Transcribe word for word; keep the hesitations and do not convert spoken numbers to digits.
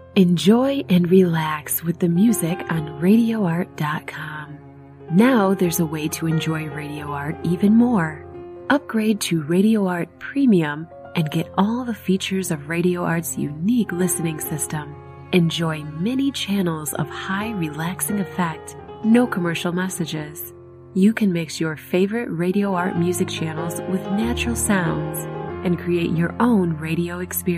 Enjoy and relax with the music on radio art dot com. Now there's a way to enjoy Radio Art even more. Upgrade to Radio Art Premium and get all the features of Radio Art's unique listening system. Enjoy many channels of high relaxing effect, no commercial messages. You can mix your favorite Radio Art music channels with natural sounds and create your own radio experience.